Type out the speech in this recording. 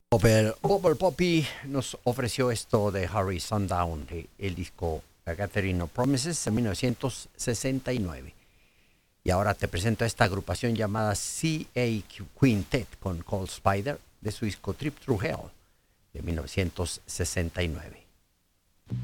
Bubble Poppy nos ofreció esto de Harry Sundown, el disco A Gathering of Promises en 1969. Y ahora te presento a esta agrupación llamada CA Quintet con Cold Spider de su disco Trip Through Hell de 1969.